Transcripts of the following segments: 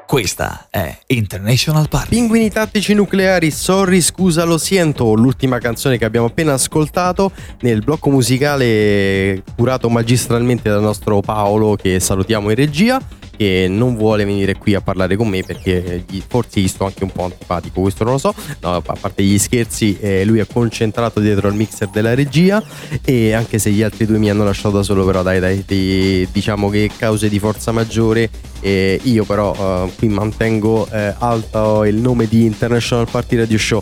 Questa è International Party. Pinguini tattici nucleari, sorry, scusa, lo siento. L'ultima canzone che abbiamo appena ascoltato nel blocco musicale curato magistralmente dal nostro Paolo, che salutiamo in regia, che non vuole venire qui a parlare con me perché forse gli sto anche un po' antipatico, questo non lo so. No, a parte gli scherzi, lui è concentrato dietro al mixer della regia, e anche se gli altri due mi hanno lasciato da solo, però dai, diciamo che cause di forza maggiore. Io però qui mantengo alto il nome di International Party Radio Show.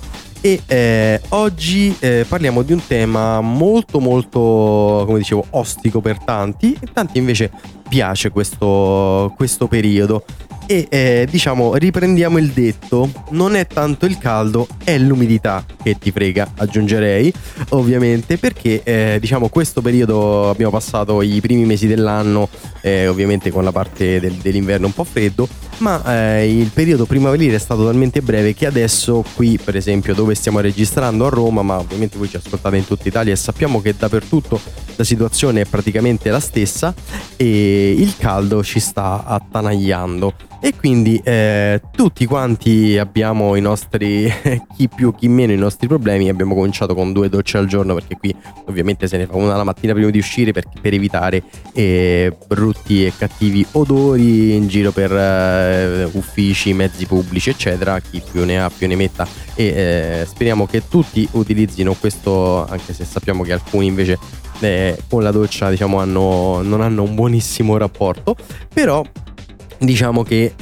E oggi parliamo di un tema molto molto, come dicevo, ostico per tanti, e tanti invece piace questo periodo. E diciamo, riprendiamo il detto: non è tanto il caldo, è l'umidità che ti frega, aggiungerei, ovviamente, perché diciamo questo periodo abbiamo passato i primi mesi dell'anno ovviamente con la parte dell'inverno un po' freddo, ma il periodo primaverile è stato talmente breve che adesso qui, per esempio, dove stiamo registrando a Roma, ma ovviamente voi ci ascoltate in tutta Italia e sappiamo che dappertutto la situazione è praticamente la stessa, e il caldo ci sta attanagliando. E quindi tutti quanti abbiamo i nostri, chi più chi meno, i nostri problemi. Abbiamo cominciato con 2 docce al giorno, perché qui ovviamente se ne fa una la mattina prima di uscire per evitare brutti e cattivi odori in giro per uffici, mezzi pubblici eccetera. Chi più ne ha più ne metta, e speriamo che tutti utilizzino questo, anche se sappiamo che alcuni invece con la doccia, diciamo, non hanno un buonissimo rapporto. Però diciamo che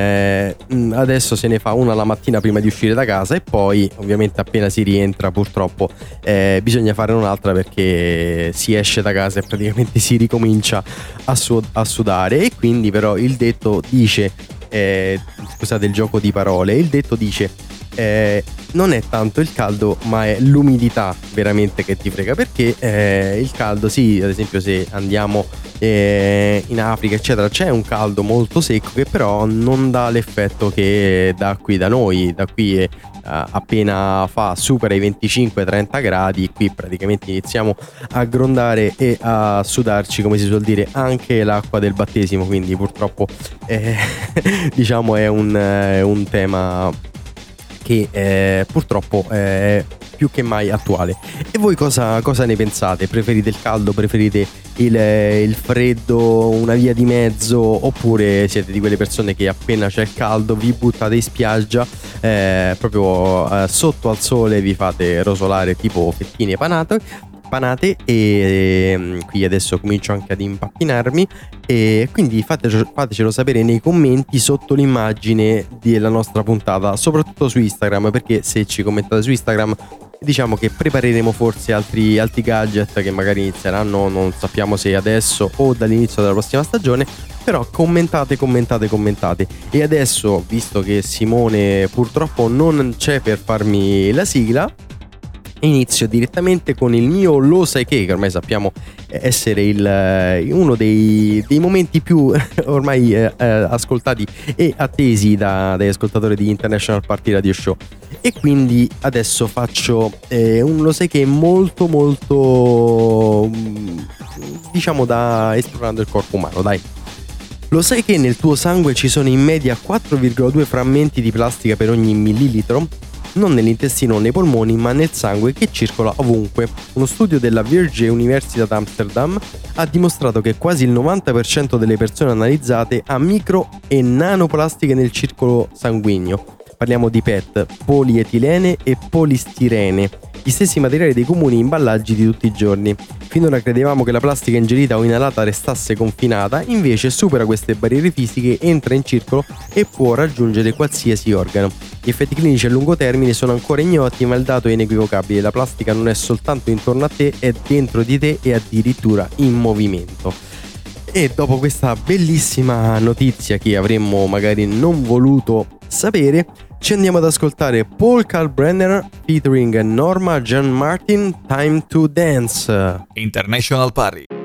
adesso se ne fa una la mattina prima di uscire da casa, e poi ovviamente appena si rientra purtroppo bisogna fare un'altra, perché si esce da casa e praticamente si ricomincia a sudare. E quindi però il detto dice, scusate il gioco di parole, il detto dice non è tanto il caldo, ma è l'umidità veramente che ti frega, perché il caldo, sì, ad esempio se andiamo in Africa eccetera, c'è un caldo molto secco che però non dà l'effetto che dà qui da noi. Da qui appena supera i 25-30 gradi, qui praticamente iniziamo a grondare e a sudarci, come si suol dire, anche l'acqua del battesimo. Quindi purtroppo diciamo è un tema che purtroppo è più che mai attuale. E voi cosa ne pensate? Preferite il caldo? Preferite il freddo? Una via di mezzo? Oppure siete di quelle persone che appena c'è il caldo vi buttate in spiaggia, proprio sotto al sole, vi fate rosolare tipo fettine panate? E qui adesso comincio anche ad impappinarmi, e quindi fatecelo sapere nei commenti sotto l'immagine della nostra puntata, soprattutto su Instagram, perché se ci commentate su Instagram diciamo che prepareremo forse altri gadget che magari inizieranno, non sappiamo se adesso o dall'inizio della prossima stagione. Però commentate. E adesso, visto che Simone purtroppo non c'è per farmi la sigla, inizio direttamente con il mio Lo sai che ormai sappiamo essere uno dei momenti più ormai ascoltati e attesi dagli ascoltatori di International Party Radio Show. E quindi adesso faccio un Lo sai che molto molto, diciamo, da esplorando il corpo umano, dai. Lo sai che nel tuo sangue ci sono in media 4,2 frammenti di plastica per ogni millilitro? Non nell'intestino o nei polmoni, ma nel sangue che circola ovunque. Uno studio della Vrije Universiteit Amsterdam ha dimostrato che quasi il 90% delle persone analizzate ha micro e nanoplastiche nel circolo sanguigno. Parliamo di PET, polietilene e polistirene, gli stessi materiali dei comuni imballaggi di tutti i giorni. Finora credevamo che la plastica ingerita o inalata restasse confinata, invece supera queste barriere fisiche, entra in circolo e può raggiungere qualsiasi organo. Gli effetti clinici a lungo termine sono ancora ignoti, ma il dato è inequivocabile: la plastica non è soltanto intorno a te, è dentro di te e addirittura in movimento. E dopo questa bellissima notizia che avremmo magari non voluto sapere, ci andiamo ad ascoltare Paul Kalkbrenner featuring Norma Jean Martin, Time to Dance. International Party.